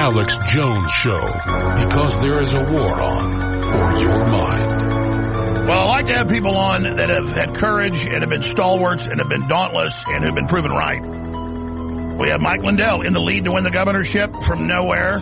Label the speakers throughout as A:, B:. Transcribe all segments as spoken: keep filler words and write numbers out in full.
A: Alex Jones Show, because there is a war on for your mind.
B: Well, I like to have people on that have had courage and have been stalwarts and have been dauntless and have been proven right. We have Mike Lindell in the lead to win the governorship from nowhere.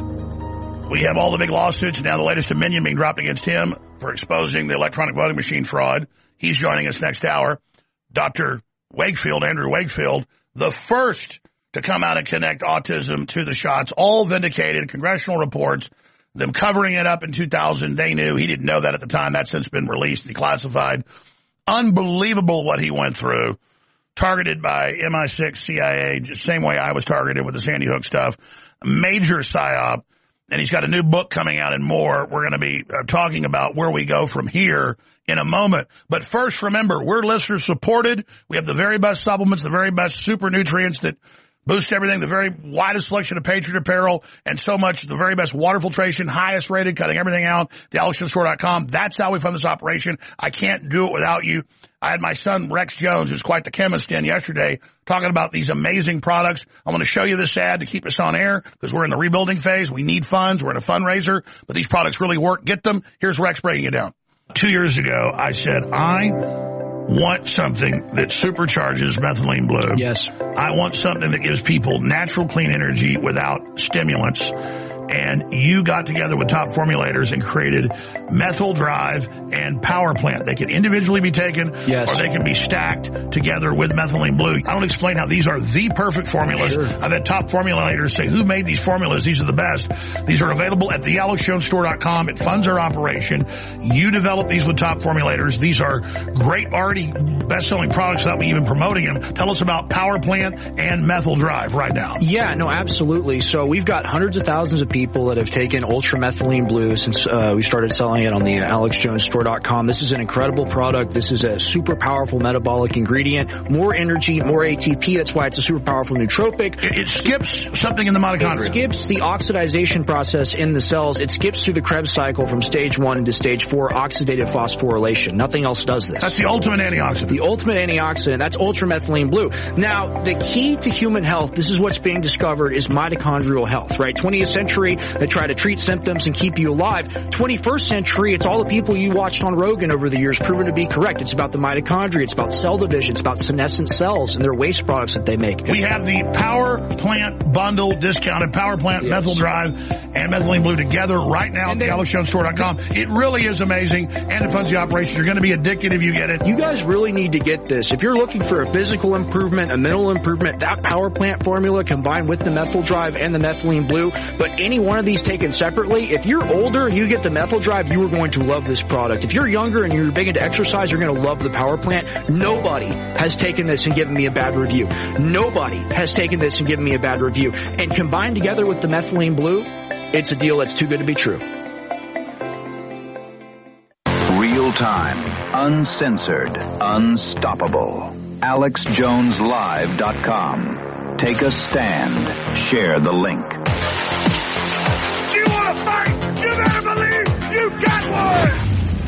B: We have all the big lawsuits, and now the latest dominion being dropped against him for exposing the electronic voting machine fraud. He's joining us next hour. Doctor Wakefield, Andrew Wakefield, the first to come out and connect autism to the shots, all vindicated, congressional reports, them covering it up in two thousand. They knew. He didn't know that at the time. That's since been released and declassified. Unbelievable what he went through. Targeted by M I six, C I A, same way I was targeted with the Sandy Hook stuff. Major psyop. And he's got a new book coming out and more. We're going to be uh, talking about where we go from here in a moment. But first, remember, we're listener supported. We have the very best supplements, the very best super nutrients that boost everything, the very widest selection of Patriot apparel, and so much, the very best water filtration, highest rated, cutting everything out, the alex jones store dot com. That's how we fund this operation. I can't do it without you. I had my son, Rex Jones, who's quite the chemist, in yesterday talking about these amazing products. I'm going to show you this ad to keep us on air because we're in the rebuilding phase. We need funds. We're in a fundraiser, but these products really work. Get them. Here's Rex breaking it down. Two years ago, I said, I want something that supercharges methylene blue.
C: Yes.
B: I want something that gives people natural, clean energy without stimulants. And you got together with top formulators and created Methyl Drive and Power Plant. They can individually be taken,
C: yes,
B: or they can be stacked together with methylene blue. I don't explain how these are the perfect formulas.
C: Sure.
B: I've had top formulators say, who made these formulas? These are the best. These are available at the alex jones store dot com. It funds our operation. You develop these with top formulators. These are great, already best-selling products without me even promoting them. Tell us about Power Plant and Methyl Drive right now.
C: Yeah, no, absolutely. So we've got hundreds of thousands of people that have taken ultramethylene blue since uh, we started selling it on the alex jones store dot com. This is an incredible product. This is a super powerful metabolic ingredient. More energy, more A T P. That's why it's a super powerful nootropic.
B: It, it skips something in the mitochondria.
C: It skips the oxidization process in the cells. It skips through the Krebs cycle from stage one to stage four, oxidative phosphorylation. Nothing else does this.
B: That's the ultimate antioxidant.
C: The ultimate antioxidant. That's ultramethylene blue. Now, the key to human health, this is what's being discovered, is mitochondrial health, right? twentieth century, they try to treat symptoms and keep you alive. twenty-first century, it's all the people you watched on Rogan over the years proven to be correct. It's about the mitochondria. It's about cell division. It's about senescent cells and their waste products that they make.
B: We have the Power Plant bundle discounted, Power Plant, yes, Methyl Drive, and Methylene Blue together right now and at the alex jones store dot com. It really is amazing, and it funds the operation. You're going to be addicted if you get it.
C: You guys really need to get this. If you're looking for a physical improvement, a mental improvement, that Power Plant formula combined with the Methyl Drive and the Methylene Blue, but any one of these taken separately, if you're older and you get the Methyl Drive, you are going to love this product. If you're younger and you're big into exercise, you're going to love the Power Plant. Nobody has taken this and given me a bad review. Nobody has taken this and given me a bad review. And combined together with the Methylene Blue, it's a deal that's too good to be true.
D: Real time, uncensored, unstoppable. alex jones live dot com. Take a stand. Share the link.
B: Do you want to fight? You better believe you got one!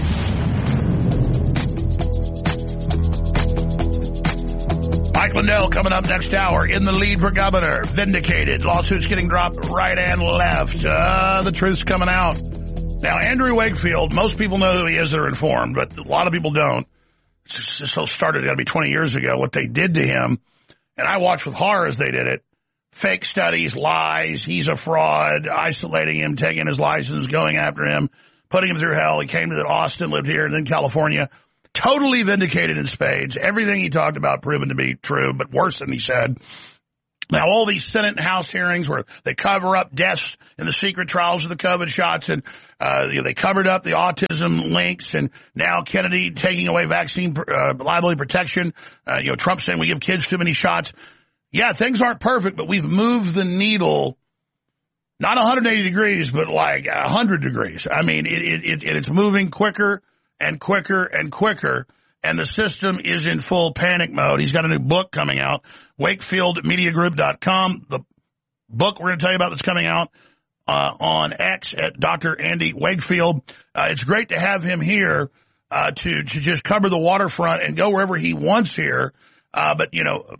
B: Mike Lindell coming up next hour in the lead for governor. Vindicated. Lawsuits getting dropped right and left. Uh, the truth's coming out. Now, Andrew Wakefield, most people know who he is that are informed, but a lot of people don't. This all started, got to be twenty years ago, what they did to him. And I watched with horror as they did it. Fake studies, lies, he's a fraud, isolating him, taking his license, going after him, putting him through hell. He came to Austin, lived here, and then California. Totally vindicated in spades. Everything he talked about proven to be true, but worse than he said. Now, all these Senate and House hearings where they cover up deaths in the secret trials of the COVID shots, and uh, you know, they covered up the autism links, and now Kennedy taking away vaccine uh, liability protection. Uh, you know, Trump saying we give kids too many shots. Yeah, things aren't perfect, but we've moved the needle not one hundred eighty degrees, but like one hundred degrees. I mean, it, it, it, it's moving quicker and quicker and quicker, and the system is in full panic mode. He's got a new book coming out, wakefield media group dot com. The book we're going to tell you about that's coming out uh, on X at Doctor Andy Wakefield. Uh, it's great to have him here uh, to, to just cover the waterfront and go wherever he wants here. Uh, but, you know,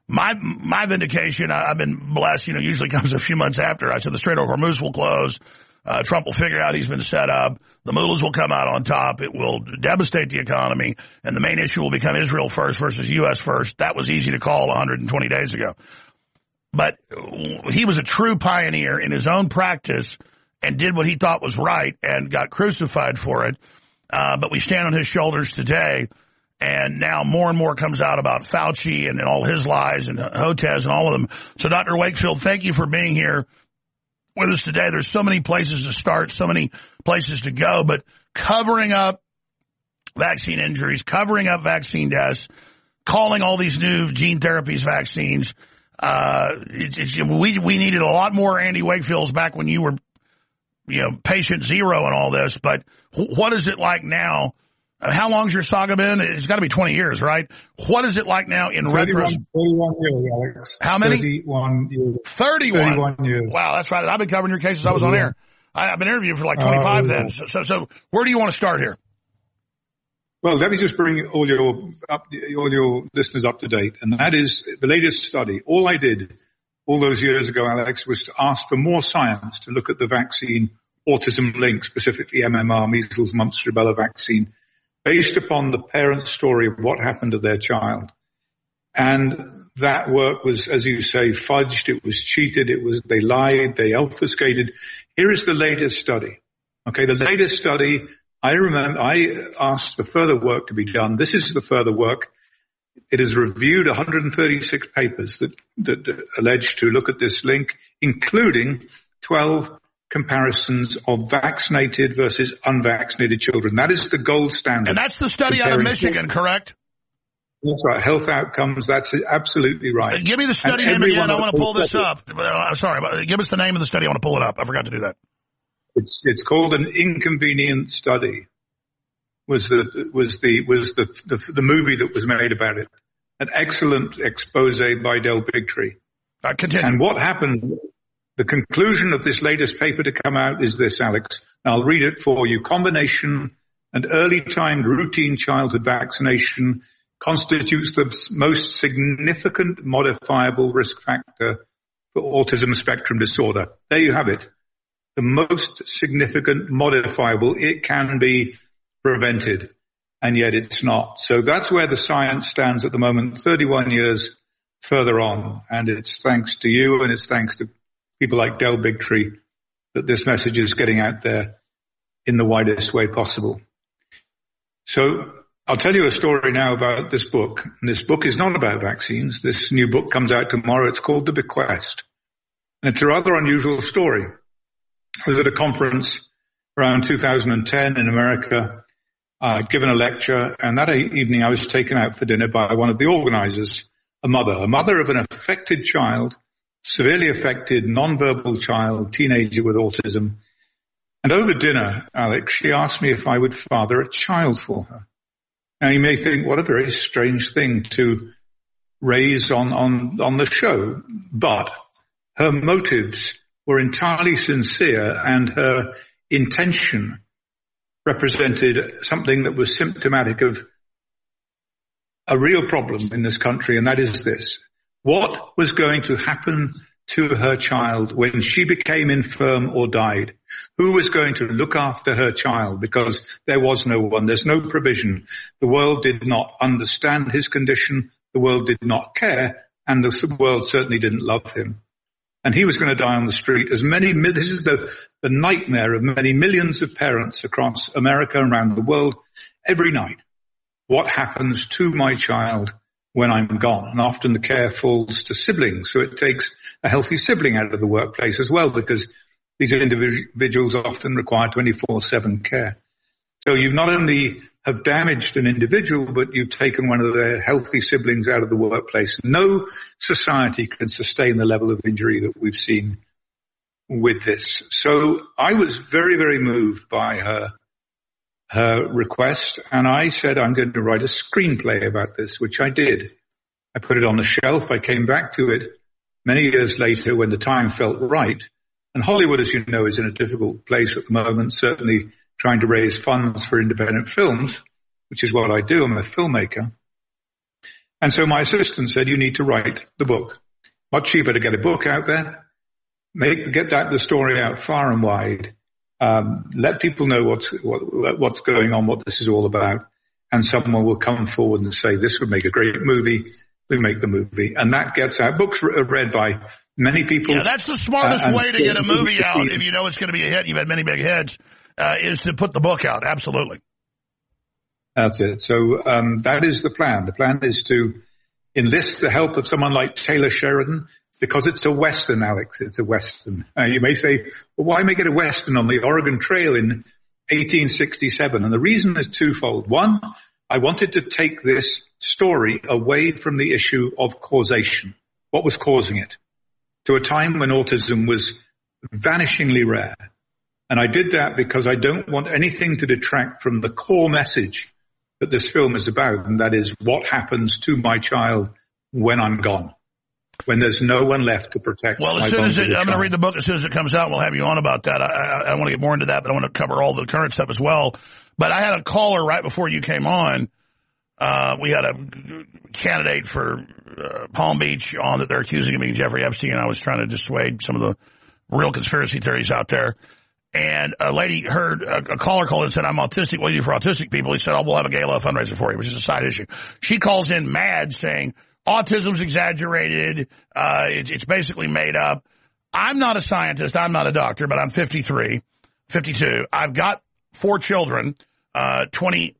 B: My my vindication, I, I've been blessed, you know, usually comes a few months after. I said the Strait of Hormuz will close. Uh, Trump will figure out he's been set up. The mullahs will come out on top. It will devastate the economy. And the main issue will become Israel first versus U S first. That was easy to call one hundred twenty days ago. But he was a true pioneer in his own practice and did what he thought was right and got crucified for it. Uh, but we stand on his shoulders today. And now more and more comes out about Fauci and, and all his lies and Hotez and all of them. So, Doctor Wakefield, thank you for being here with us today. There's so many places to start, so many places to go, but covering up vaccine injuries, covering up vaccine deaths, calling all these new gene therapies vaccines. Uh, it's, it's, we, we needed a lot more Andy Wakefields back when you were, you know, patient zero and all this, but what is it like now? How long's your saga been? It's got to be twenty years, right? What is it like now in retrospect?
E: thirty-one years, Alex.
B: How many?
E: thirty-one years.
B: thirty-one.
E: thirty-one years.
B: Wow, that's right. I've been covering your cases. I was on air. I, I've been interviewing for like twenty-five uh, then. So, so, so where do you want to start here?
E: Well, let me just bring all your up, all your listeners up to date, and that is the latest study. All I did all those years ago, Alex, was to ask for more science to look at the vaccine autism link, specifically M M R, measles, mumps, rubella vaccine, based upon the parent's story of what happened to their child. And that work was, as you say, fudged. It was cheated. It was, they lied. They obfuscated. Here is the latest study. Okay. The latest study, I remember, I asked for further work to be done. This is the further work. It has reviewed one hundred thirty-six papers that, that, that allege to look at this link, including twelve comparisons of vaccinated versus unvaccinated children. That is the gold standard.
B: And that's the study out of Michigan, correct?
E: That's right. Health outcomes. That's absolutely right.
B: Uh, give me the study name again. I want to pull this up. Uh, I'm sorry. Give us the name of the study. I want to pull it up. I forgot to do that.
E: It's, it's called An Inconvenient Study. Was the, was the, was the, the, the movie that was made about it. An excellent expose by Del Bigtree.
B: Uh, continue.
E: And what happened, the conclusion of this latest paper to come out is this, Alex. I'll read it for you. Combination and early timed routine childhood vaccination constitutes the most significant modifiable risk factor for autism spectrum disorder. There you have it. The most significant modifiable. It can be prevented, and yet it's not. So that's where the science stands at the moment, thirty-one years further on. And it's thanks to you and it's thanks to people like Del Bigtree that this message is getting out there in the widest way possible. So I'll tell you a story now about this book. And this book is not about vaccines. This new book comes out tomorrow. It's called The Bequest. And it's a rather unusual story. I was at a conference around two thousand ten in America. I'd given a lecture, and that evening I was taken out for dinner by one of the organizers, a mother, a mother of an affected child, severely affected, nonverbal child, teenager with autism. And over dinner, Alex, she asked me if I would father a child for her. Now you may think, what a very strange thing to raise on, on, on the show. But her motives were entirely sincere, and her intention represented something that was symptomatic of a real problem in this country, and that is this. What was going to happen to her child when she became infirm or died? Who was going to look after her child? Because there was no one. There's no provision. The world did not understand his condition. The world did not care, and the world certainly didn't love him. And he was going to die on the street. As many, this is the, the nightmare of many millions of parents across America and around the world every night. What happens to my child when I'm gone? And often the care falls to siblings. So it takes a healthy sibling out of the workplace as well, because these individuals often require twenty-four seven care. So you not only have damaged an individual, but you've taken one of their healthy siblings out of the workplace. No society can sustain the level of injury that we've seen with this. So I was very, very moved by her, her request, and I said, I'm going to write a screenplay about this, which I did. I put it on the shelf. I came back to it many years later when the time felt right. And Hollywood, as you know, is in a difficult place at the moment, certainly trying to raise funds for independent films, which is what I do. I'm a filmmaker. And so my assistant said, you need to write the book. Much cheaper to get a book out there, make, get that, the story out far and wide, um, let people know what's, what, what's going on, what this is all about, and someone will come forward and say, this would make a great movie. We make the movie. And that gets out. Books are read by many people.
B: Yeah, that's the smartest uh, way to get a movie out if you know it's going to be a hit. You've had many big hits, uh, is to put the book out. Absolutely.
E: That's it. So um, that is the plan. The plan is to enlist the help of someone like Taylor Sheridan, because it's a Western, Alex. It's a Western. Uh, you may say, well, why make it a Western on the Oregon Trail in eighteen sixty-seven? And the reason is twofold. One, I wanted to take this story away from the issue of causation. What was causing it? To a time when autism was vanishingly rare. And I did that because I don't want anything to detract from the core message that this film is about, and that is what happens to my child when I'm gone, when there's no one left to protect.
B: Well, as soon as it, I'm going to read the book as soon as it comes out. We'll have you on about that. I, I, I want to get more into that, but I want to cover all the current stuff as well. But I had a caller right before you came on. Uh, we had a candidate for uh, Palm Beach on that they're accusing of being Jeffrey Epstein. I was trying to dissuade some of the real conspiracy theories out there. And a lady heard, a, a caller called and said, I'm autistic. What do you do for autistic people? He said, oh, we'll have a gala fundraiser for you, which is a side issue. She calls in mad saying, autism's exaggerated. Uh, it, it's basically made up. I'm not a scientist. I'm not a doctor, but I'm fifty-three, fifty-two. I've got four children, uh, twenty,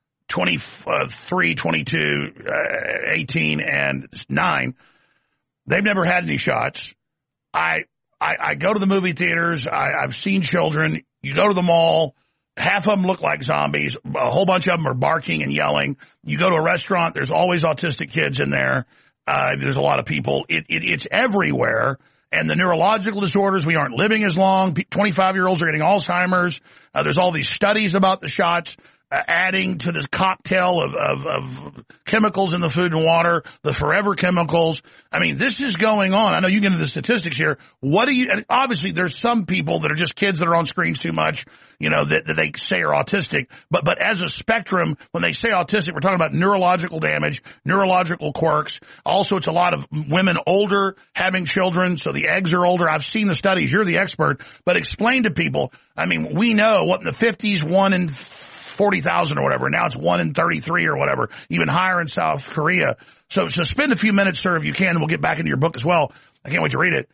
B: twenty-three, twenty-two, uh, eighteen, and nine. They've never had any shots. I, I, I go to the movie theaters. I, I've seen children. You go to the mall. Half of them look like zombies. A whole bunch of them are barking and yelling. You go to a restaurant. There's always autistic kids in there. Uh, there's a lot of people. It, it, it's everywhere. And the neurological disorders, we aren't living as long. twenty-five-year-olds are getting Alzheimer's. Uh, there's all these studies about the shots. Uh, adding to this cocktail of, of, of chemicals in the food and water, the forever chemicals. I mean, this is going on. I know you get into the statistics here. What do you, and obviously there's some people that are just kids that are on screens too much, you know, that, that they say are autistic. But, but as a spectrum, when they say autistic, we're talking about neurological damage, neurological quirks. Also, it's a lot of women older having children, so the eggs are older. I've seen the studies. You're the expert. But explain to people, I mean, we know what in the fifties, one in forty thousand or whatever. Now it's one in thirty-three or whatever, even higher in South Korea. So, so spend a few minutes, sir, if you can, and we'll get back into your book as well. I can't wait to read it.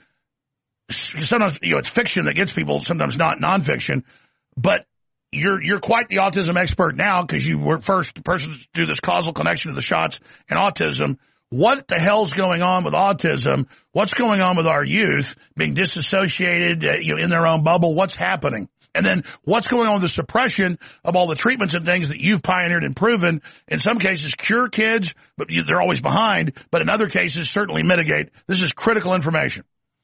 B: Sometimes, you know, it's fiction that gets people, sometimes not nonfiction, but you're, you're quite the autism expert now because you were first person to do this causal connection to the shots and autism. What the hell's going on with autism? What's going on with our youth being disassociated, uh, you know, in their own bubble? What's happening? And then what's going on with the suppression of all the treatments and things that you've pioneered and proven, in some cases cure kids, but you, they're always behind, but in other cases certainly mitigate. This is critical information.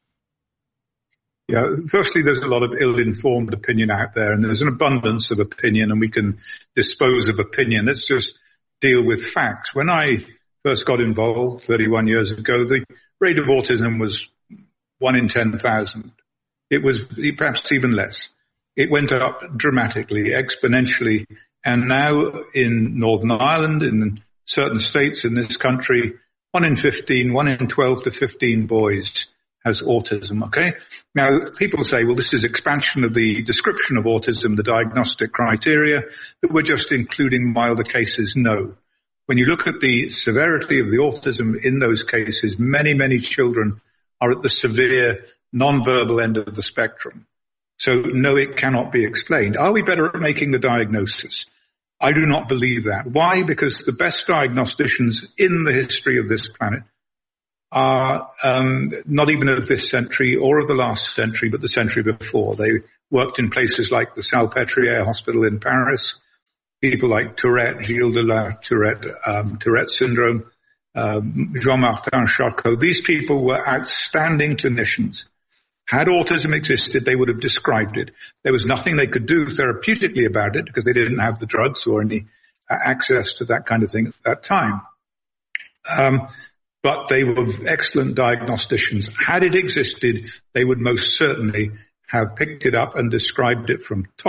E: Yeah, firstly, there's a lot of ill-informed opinion out there, and there's an abundance of opinion, and we can dispose of opinion. Let's just deal with facts. When I first got involved thirty-one years ago, the rate of autism was one in ten thousand. It was perhaps even less. It went up dramatically, exponentially, and now in Northern Ireland, in certain states in this country, one in fifteen, one in twelve to fifteen boys has autism, okay? Now, people say, well, this is expansion of the description of autism, the diagnostic criteria, that we're just including milder cases. No. When you look at the severity of the autism in those cases, many, many children are at the severe nonverbal end of the spectrum. So, no, it cannot be explained. Are we better at making the diagnosis? I do not believe that. Why? Because the best diagnosticians in the history of this planet are um, not even of this century or of the last century, but the century before. They worked in places like the Salpêtrière Hospital in Paris, people like Tourette, Gilles de la Tourette, um, Tourette syndrome, um, Jean-Martin Charcot. These people were outstanding clinicians. Had autism existed, they would have described it. There was nothing they could do therapeutically about it because they didn't have the drugs or any uh, access to that kind of thing at that time. Um, but they were excellent diagnosticians. Had it existed, they would most certainly have picked it up and described it from top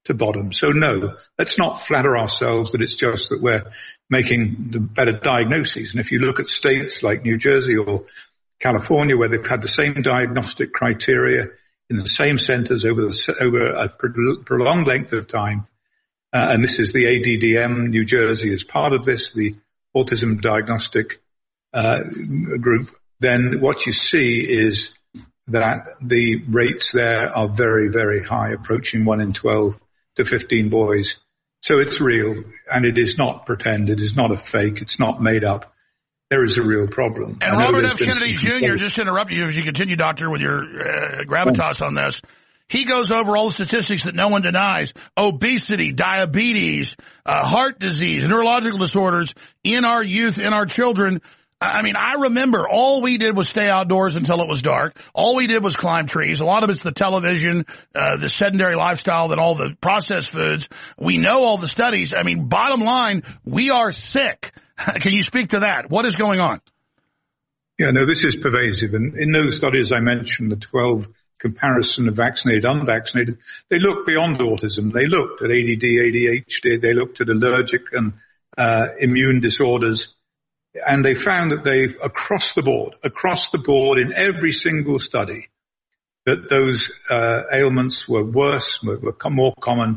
E: to bottom. So no, let's not flatter ourselves that it's just that we're making the better diagnoses. And if you look at states like New Jersey or California, where they've had the same diagnostic criteria in the same centers over the, over a prolonged length of time, uh, and this is the A D D M, New Jersey is part of this, the Autism Diagnostic uh, Group, then what you see is that the rates there are very, very high, approaching one in twelve to fifteen boys. So it's real, and it is not pretend. It is not a fake. It's not made up. There is a real problem.
B: And Robert F. Kennedy Junior, just to interrupt you as you continue, Doctor, with your uh, gravitas on this, he goes over all the statistics that no one denies: obesity, diabetes, uh, heart disease, neurological disorders in our youth, in our children. I mean, I remember all we did was stay outdoors until it was dark. All we did was climb trees. A lot of it's the television, uh, the sedentary lifestyle, then all the processed foods. We know all the studies. I mean, bottom line, we are sick. Can you speak to that? What is going on?
E: Yeah, no, this is pervasive. And in those studies I mentioned, the twelve comparison of vaccinated, unvaccinated, they looked beyond autism. They looked at A D D, A D H D. They looked at allergic and uh, immune disorders. And they found that they, across the board, across the board in every single study, that those uh, ailments were worse, were, were more common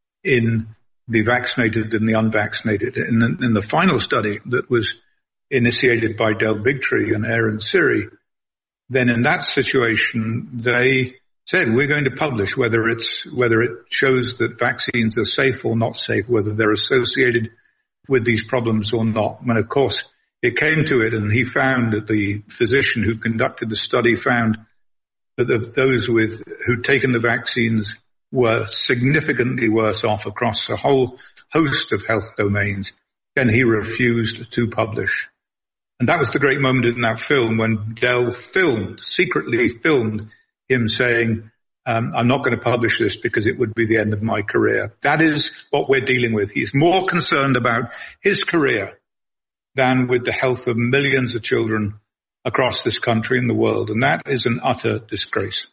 E: in the vaccinated than the unvaccinated. In the, in the final study that was initiated by Del Bigtree and Aaron Siri, then in that situation, they said, we're going to publish whether it's, whether it shows that vaccines are safe or not safe, whether they're associated with these problems or not. And of course, it came to it, and he found that the physician who conducted the study found that the, those with who'd taken the vaccines were significantly worse off across a whole host of health domains. Then he refused to publish. And that was the great moment in that film when Del filmed, secretly filmed him saying, um, I'm not going to publish this because it would be the end of my career. That is what we're dealing with. He's more concerned about his career than with the health of millions of children across this country and the world. And that is an utter disgrace.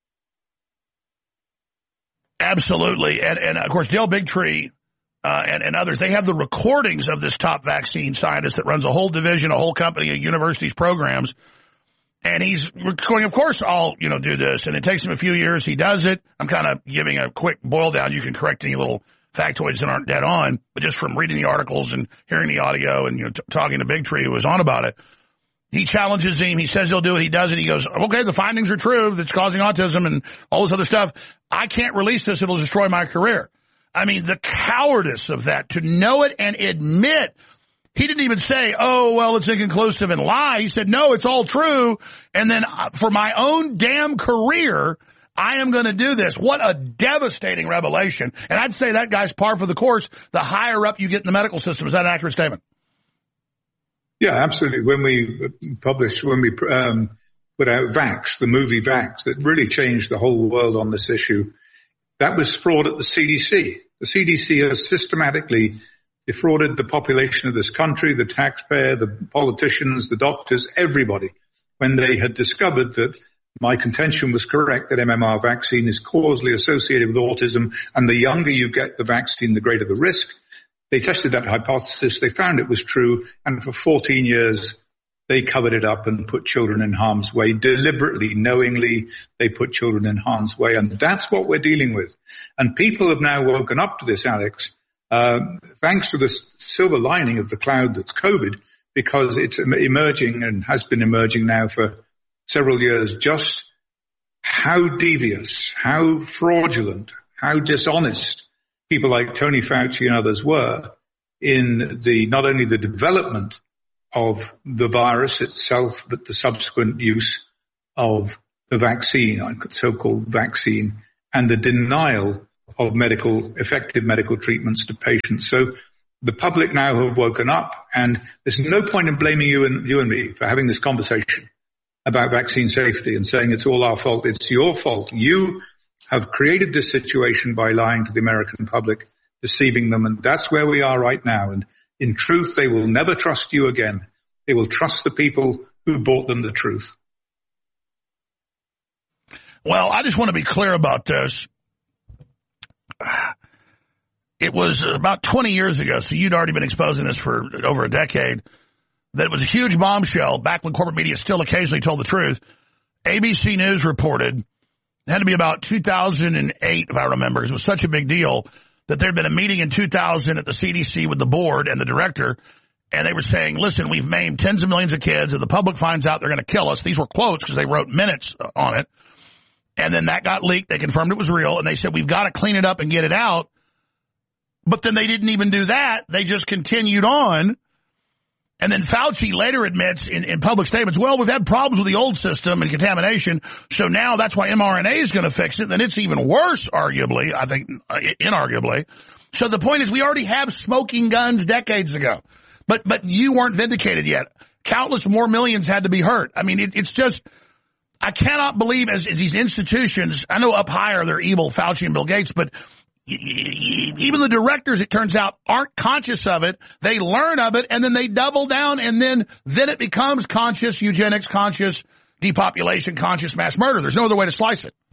B: Absolutely. And, and of course, Del Bigtree uh, and, and others, they have the recordings of this top vaccine scientist that runs a whole division, a whole company, a university's programs. And he's going, of course, I'll, you know, do this. And it takes him a few years. He does it. I'm kind of giving a quick boil down. You can correct any little factoids that aren't dead on, but just from reading the articles and hearing the audio and, you know, t- talking to Bigtree, who was on about it, he challenges him. He says he'll do it. He does it. He goes, okay, the findings are true. That's causing autism and all this other stuff. I can't release this. It'll destroy my career. I mean, the cowardice of that, to know it and admit. He didn't even say, oh, well, it's inconclusive and lie. He said, no, it's all true. And then for my own damn career, I am going to do this. What a devastating revelation. And I'd say that guy's par for the course the higher up you get in the medical system. Is that an accurate statement?
E: Yeah, absolutely. When we published, when we um, put out Vax, the movie Vax, that really changed the whole world on this issue, that was fraud at the C D C. The C D C has systematically defrauded the population of this country, the taxpayer, the politicians, the doctors, everybody, when they had discovered that my contention was correct, that M M R vaccine is causally associated with autism, and the younger you get the vaccine, the greater the risk. They tested that hypothesis. They found it was true. And for fourteen years, they covered it up and put children in harm's way. Deliberately, knowingly, they put children in harm's way. And that's what we're dealing with. And people have now woken up to this, Alex, uh, thanks to the silver lining of the cloud that's COVID, because it's emerging and has been emerging now for several years, just how devious, how fraudulent, how dishonest people like Tony Fauci and others were in the, not only the development of the virus itself, but the subsequent use of the vaccine, so-called vaccine, and the denial of medical, effective medical treatments to patients. So the public now have woken up, and there's no point in blaming you and you and me for having this conversation about vaccine safety and saying it's all our fault. It's your fault. You have created this situation by lying to the American public, deceiving them, and that's where we are right now. And in truth, they will never trust you again. They will trust the people who brought them the truth.
B: Well, I just want to be clear about this. it was about twenty years ago, so you'd already been exposing this for over a decade, that it was a huge bombshell back when corporate media still occasionally told the truth. A B C News reported, it had to be about two thousand eight, if I remember, because it was such a big deal, that there had been a meeting in two thousand at the C D C with the board and the director, and they were saying, listen, we've maimed tens of millions of kids. If the public finds out, they're going to kill us. These were quotes because they wrote minutes on it. And then that got leaked. They confirmed it was real, and they said, we've got to clean it up and get it out. But then they didn't even do that. They just continued on. And then Fauci later admits in, in public statements, well, we've had problems with the old system and contamination, so now that's why mRNA is going to fix it. Then it's even worse, arguably, I think, inarguably. So the point is we already have smoking guns decades ago. But but you weren't vindicated yet. Countless more millions had to be hurt. I mean, it, it's just, I cannot believe as, as these institutions, I know up higher they're evil, Fauci and Bill Gates, but even the directors, it turns out, aren't conscious of it. They learn of it, and then they double down, and then, then it becomes conscious eugenics, conscious depopulation, conscious mass murder. There's no other way to slice it.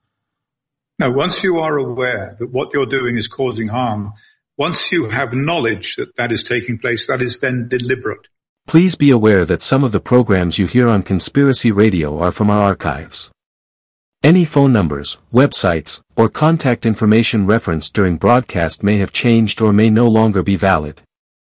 E: No, once you are aware that what you're doing is causing harm, once you have knowledge that that is taking place, that is then deliberate.
F: Please be aware that some of the programs you hear on Conspiracy Radio are from our archives. Any phone numbers, websites, or contact information referenced during broadcast may have changed or may no longer be valid.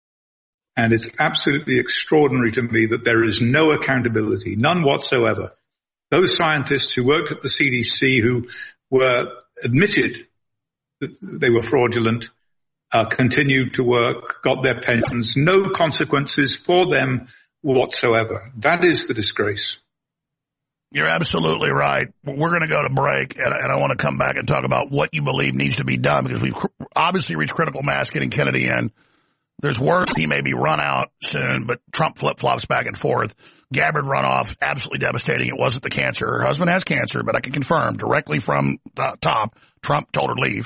E: And it's absolutely extraordinary to me that there is no accountability, none whatsoever. Those scientists who worked at the C D C who were admitted that they were fraudulent, uh, continued to work, got their pensions, no consequences for them whatsoever. That is the disgrace.
B: You're absolutely right. We're going to go to break, and, and I want to come back and talk about what you believe needs to be done, because we've obviously reached critical mass getting Kennedy in. There's word he may be run out soon, but Trump flip-flops back and forth. Gabbard runoff, absolutely devastating. It wasn't the cancer. Her husband has cancer, but I can confirm directly from the top, Trump told her to leave.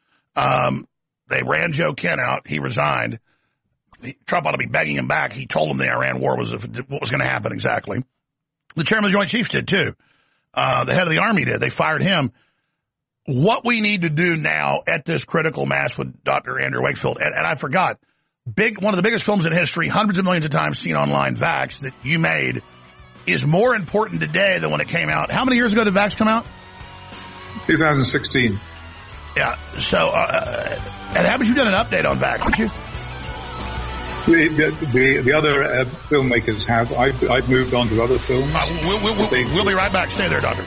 B: Um, they ran Joe Kent out. He resigned. Trump ought to be begging him back. He told him the Iran war was what was going to happen exactly. The chairman of the Joint Chiefs did, too. Uh, the head of the Army did. They fired him. What we need to do now at this critical mass with Doctor Andrew Wakefield, and, and I forgot, big one of the biggest films in history, hundreds of millions of times seen online, Vax, that you made, is more important today than when it came out. How many years ago did Vax come out?
E: twenty sixteen.
B: Yeah. So, uh, and haven't you done an update on Vax, haven't you?
E: The, the, the other uh, filmmakers have. I've, I've moved on to other films.
B: Uh, we'll, we'll, we'll, we'll be right back. Stay there, Doctor.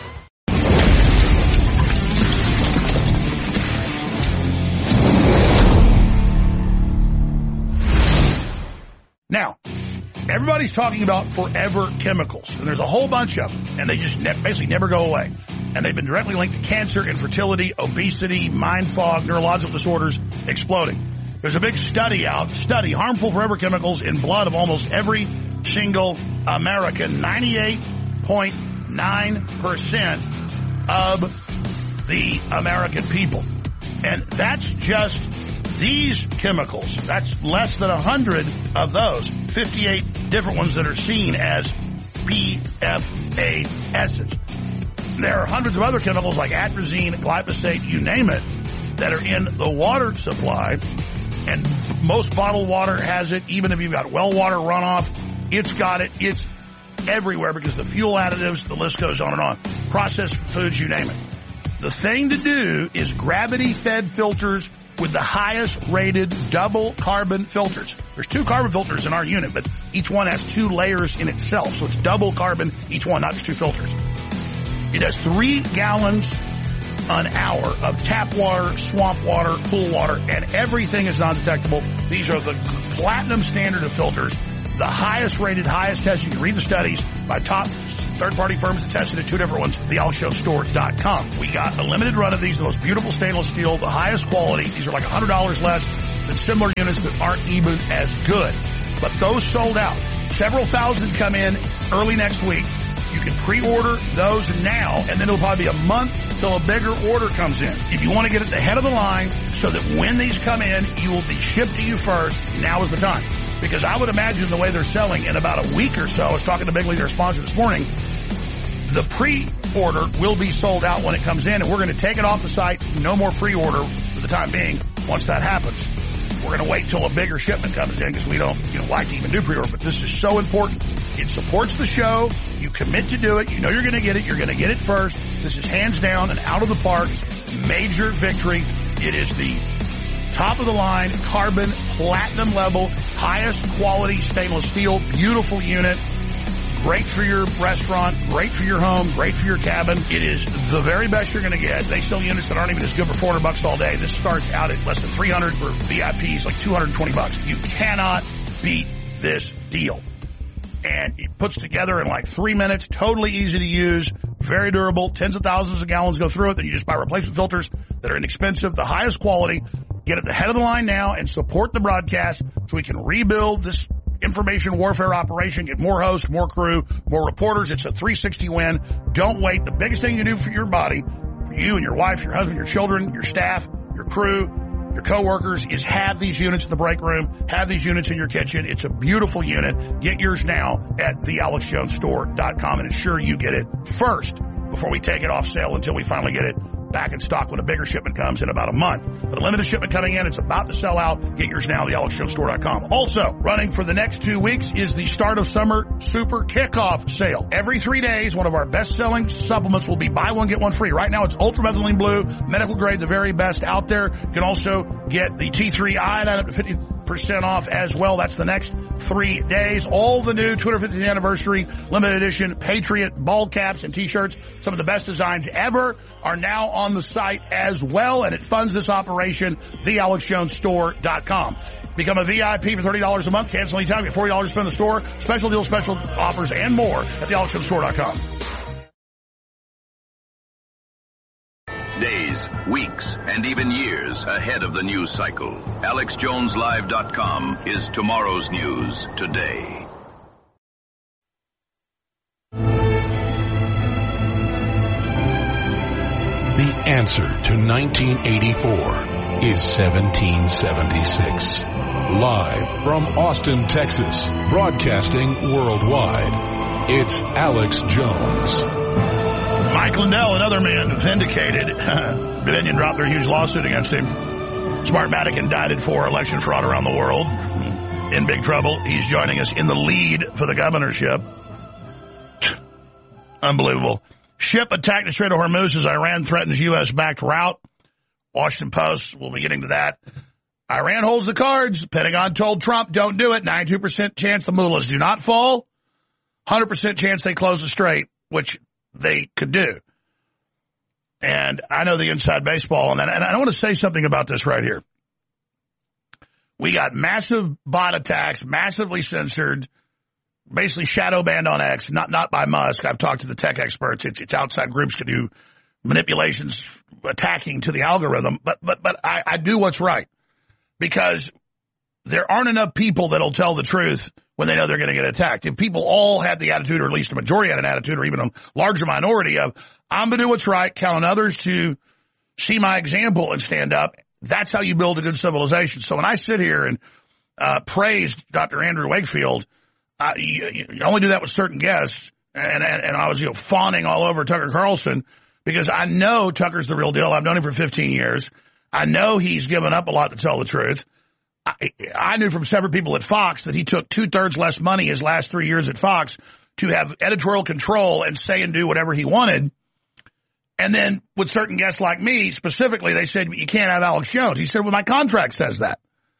B: Now, everybody's talking about forever chemicals, and there's a whole bunch of them, and they just ne- basically never go away. And they've been directly linked to cancer, infertility, obesity, mind fog, neurological disorders exploding. There's a big study out, study harmful forever chemicals in blood of almost every single American. ninety-eight point nine percent of the American people. And that's just these chemicals. That's less than one hundred of those. fifty-eight different ones that are seen as P F A Ss. There are hundreds of other chemicals like atrazine, glyphosate, you name it, that are in the water supply. And most bottled water has it. Even if you've got well water runoff, it's got it. It's everywhere because the fuel additives, the list goes on and on. Processed foods, you name it. The thing to do is gravity-fed filters with the highest rated double carbon filters. There's two carbon filters in our unit, but each one has two layers in itself. So it's double carbon, each one, not just two filters. It has three gallons an hour of tap water, swamp water, pool water, and everything is non-detectable. These are the platinum standard of filters, the highest rated, highest tested. You can read the studies by top third-party firms that tested it, two different ones, the all show store dot com. We got a limited run of these, the most beautiful stainless steel, the highest quality. These are like one hundred dollars less than similar units that aren't even as good. But those sold out. Several thousand come in early next week. You can pre-order those now, and then it'll probably be a month till a bigger order comes in. If you want to get at the head of the line so that when these come in, you will be shipped to you first, now is the time. Because I would imagine the way they're selling in about a week or so, I was talking to Big League, their sponsor this morning, the pre-order will be sold out when it comes in, and we're going to take it off the site. No more pre-order for the time being. once that happens. We're going to wait till a bigger shipment comes in because we don't, you know, like to even do pre-order, but this is so important. It supports the show. You commit to do it. You know you're going to get it. You're going to get it first. This is hands down and out of the park. Major victory. It is the top of the line, carbon, platinum level, highest quality stainless steel, beautiful unit. Great for your restaurant, great for your home, great for your cabin. It is the very best you're going to get. They sell units that aren't even as good for four hundred bucks all day. This starts out at less than three hundred for V I Ps, like two hundred twenty bucks. You cannot beat this deal. And it puts together in like three minutes, totally easy to use, very durable, tens of thousands of gallons go through it. Then you just buy replacement filters that are inexpensive, the highest quality. Get at the head of the line now and support the broadcast so we can rebuild this information warfare operation, get more hosts, more crew, more reporters. It's a three sixty win. Don't wait. The biggest thing you do for your body, for you and your wife, your husband, your children, your staff, your crew, your coworkers, is have these units in the break room, have these units in your kitchen. It's a beautiful unit. Get yours now at the alex jones store dot com and ensure you get it first before we take it off sale until we finally get it back in stock when a bigger shipment comes in about a month. But a limited shipment coming in, it's about to sell out. Get yours now at the alex jones store dot com. Also, running for the next two weeks is the start of summer super kickoff sale. Every three days, one of our best-selling supplements will be buy one, get one free. Right now, it's ultramethylene blue, medical grade, the very best out there. You can also get the T three iodine up to fifty percent off as well. That's the next three days. All the new two hundred fiftieth anniversary limited edition Patriot ball caps and t-shirts, some of the best designs ever, are now on the site as well, and it funds this operation, the alex jones store dot com. Become a V I P for thirty dollars a month. Cancel anytime. Get forty dollars to spend in the store. Special deals, special offers, and more at the alex jones store dot com.
D: Days, weeks, and even years ahead of the news cycle. alex jones live dot com is tomorrow's news today.
A: The answer to nineteen eighty-four is seventeen seventy-six. Live from Austin, Texas, broadcasting worldwide, it's Alex Jones.
B: Mike Lindell, another man vindicated. Dominion dropped their huge lawsuit against him. Smartmatic indicted for election fraud around the world. In big trouble. He's joining us in the lead for the governorship. Unbelievable. Ship attacked the Strait of Hormuz as Iran threatens U S-backed route. Washington Post, we'll be getting to that. Iran holds the cards. Pentagon told Trump, don't do it. ninety-two percent chance the mullahs do not fall. one hundred percent chance they close the strait, which they could do. And I know the inside baseball on that. And I want to say something about this right here. We got massive bot attacks, massively censored, basically shadow banned on X, not not by Musk. I've talked to the tech experts. It's, it's outside groups can do manipulations, attacking to the algorithm. But but but I, I do what's right, because there aren't enough people that'll tell the truth when they know they're going to get attacked. If people all had the attitude, or at least a majority had an attitude, or even a larger minority of, I'm going to do what's right, count on others to see my example and stand up, that's how you build a good civilization. So when I sit here and uh, praise Doctor Andrew Wakefield, uh, you, you only do that with certain guests, and, and, and I was you know fawning all over Tucker Carlson, because I know Tucker's the real deal. I've known him for fifteen years. I know he's given up a lot to tell the truth. I, I knew from several people at Fox that he took two-thirds less money his last three years at Fox to have editorial control and say and do whatever he wanted. And then with certain guests like me, specifically, they said, you can't have Alex Jones. He said, well, my contract says that.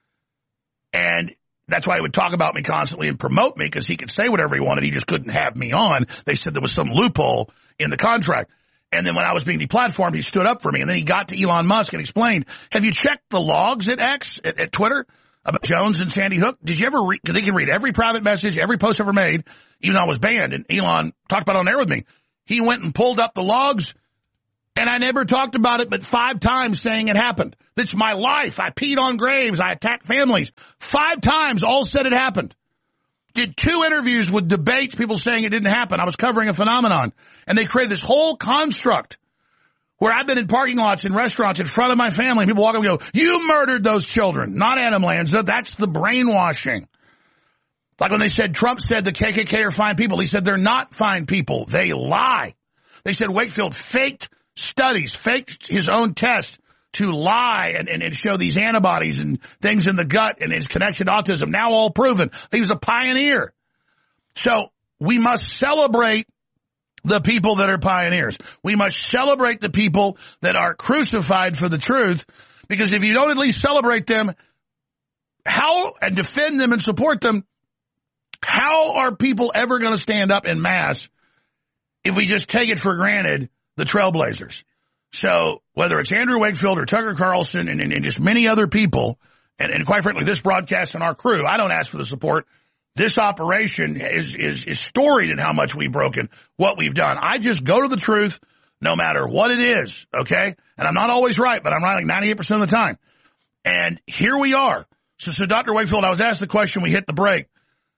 B: And that's why he would talk about me constantly and promote me, because he could say whatever he wanted. He just couldn't have me on. They said there was some loophole in the contract. And then when I was being deplatformed, he stood up for me. And then he got to Elon Musk and explained, have you checked the logs at X, at, at Twitter, about Jones and Sandy Hook? Did you ever read, because they can read every private message, every post ever made, even though I was banned. And Elon talked about it on air with me. He went and pulled up the logs, and I never talked about it but five times saying it happened. It's my life. I peed on graves. I attacked families. Five times, all said it happened. Did two interviews with debates, people saying it didn't happen. I was covering a phenomenon. And they created this whole construct where I've been in parking lots in restaurants in front of my family. And people walk up and go, you murdered those children. Not Adam Lanza. That's the brainwashing. Like when they said, Trump said the K K K are fine people. He said they're not fine people. They lie. They said Wakefield faked studies, faked his own test to lie and, and, and show these antibodies and things in the gut and his connection to autism, now all proven. He was a pioneer. So we must celebrate the people that are pioneers. We must celebrate the people that are crucified for the truth, because if you don't at least celebrate them, how and defend them and support them, how are people ever going to stand up en masse if we just take it for granted, the trailblazers? So whether it's Andrew Wakefield or Tucker Carlson and, and, and just many other people, and, and quite frankly, this broadcast and our crew, I don't ask for the support. This operation is, is, is storied in how much we've broken, what we've done. I just go to the truth no matter what it is, okay? And I'm not always right, but I'm right like ninety-eight percent of the time. And here we are. So, so Doctor Wakefield, I was asked the question, we hit the break.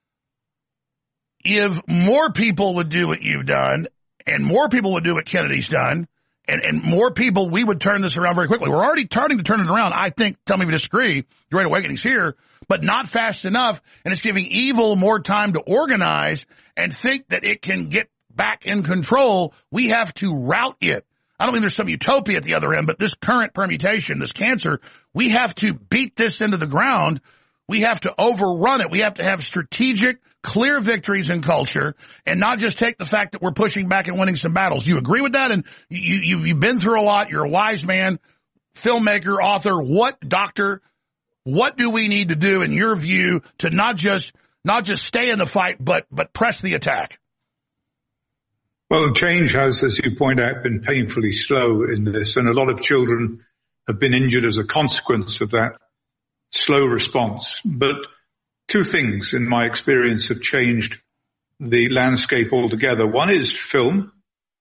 B: If more people would do what you've done, and more people would do what Kennedy's done, and, and more people, we would turn this around very quickly. We're already starting to turn it around. I think, tell me if you disagree, Great Awakening's here, but not fast enough, and it's giving evil more time to organize and think that it can get back in control. We have to rout it. I don't mean there's some utopia at the other end, but this current permutation, this cancer, we have to beat this into the ground. We have to overrun it. We have to have strategic, clear victories in culture and not just take the fact that we're pushing back and winning some battles. You agree with that? And you, you, you've been through a lot. You're a wise man, filmmaker, author. What, doctor, what do we need to do in your view to not just, not just stay in the fight, but, but press the attack?
E: Well, change has, as you point out, been painfully slow in this, and a lot of children have been injured as a consequence of that slow response. But two things, in my experience, have changed the landscape altogether. One is film,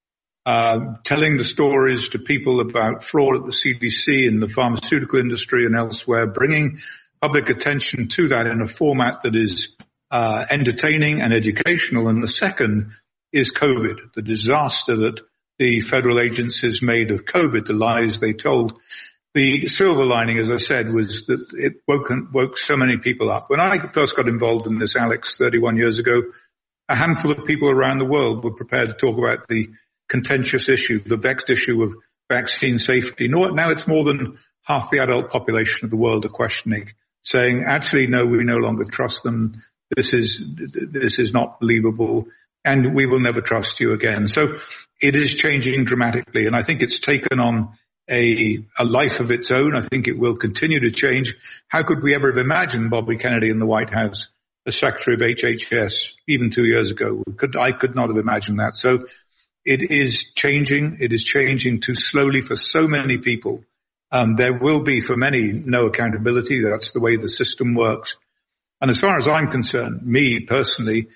E: uh, telling the stories to people about fraud at the C D C, in the pharmaceutical industry and elsewhere, bringing public attention to that in a format that is uh, entertaining and educational. And the second is COVID, the disaster that the federal agencies made of COVID, the lies they told. The silver lining, as I said, was that it woke, woke so many people up. When I first got involved in this, Alex, thirty-one years ago, a handful of people around the world were prepared to talk about the contentious issue, the vexed issue of vaccine safety. Now it's more than half the adult population of the world are questioning, saying, actually, no, we no longer trust them. This is, this is not believable, and we will never trust you again. So it is changing dramatically, and I think it's taken on a, a life of its own. I think it will continue to change. How could we ever have imagined Bobby Kennedy in the White House, the Secretary of H H S, even two years ago? Could, I could not have imagined that. So it is changing. It is changing too slowly for so many people. Um, there will be, for many, no accountability. That's the way the system works. And as far as I'm concerned, me personally,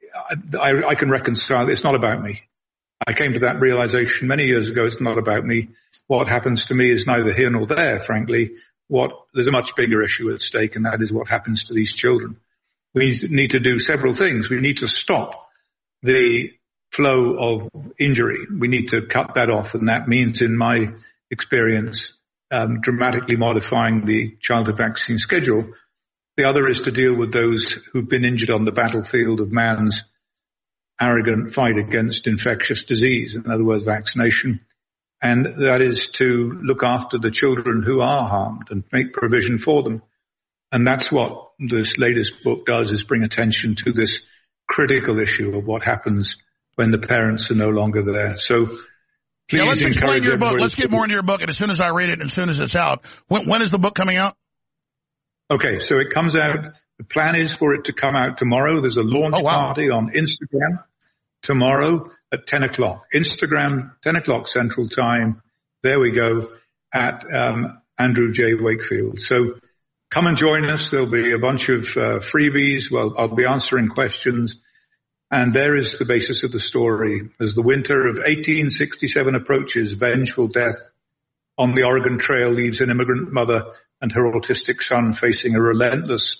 E: I, I can reconcile. It's not about me. I came to that realization many years ago. It's not about me. What happens to me is neither here nor there, frankly. What, there's a much bigger issue at stake, and that is what happens to these children. We need to do several things. We need to stop the flow of injury. We need to cut that off, and that means, in my experience, um, dramatically modifying the childhood vaccine schedule. The other is to deal with those who've been injured on the battlefield of man's arrogant fight against infectious disease, in other words, vaccination. And that is to look after the children who are harmed and make provision for them. And that's what this latest book does, is bring attention to this critical issue of what happens when the parents are no longer there. So please,
B: now let's explain your book. Let's get
E: to...
B: more into your book. And as soon as I read it and as soon as it's out, when, when is the book coming out?
E: Okay, so it comes out, the plan is for it to come out tomorrow. There's a launch
B: oh, wow.
E: party on Instagram tomorrow at ten o'clock. Instagram, ten o'clock Central Time. There we go, at um, Andrew J. Wakefield. So come and join us. There'll be a bunch of uh, freebies. Well, I'll be answering questions. And there is the basis of the story. As the winter of eighteen sixty-seven approaches, vengeful death on the Oregon Trail leaves an immigrant mother and her autistic son facing a relentless